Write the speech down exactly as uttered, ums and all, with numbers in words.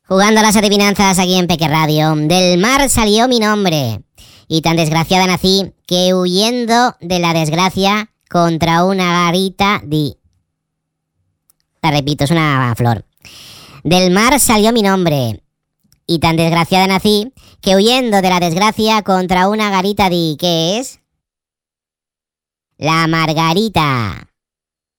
Jugando a las adivinanzas aquí en Peque Radio. Del mar salió mi nombre, y tan desgraciada nací que huyendo de la desgracia contra una garita di. La repito, es una flor. Del mar salió mi nombre, y tan desgraciada nací que huyendo de la desgracia contra una garita di. ¿Qué es? La margarita.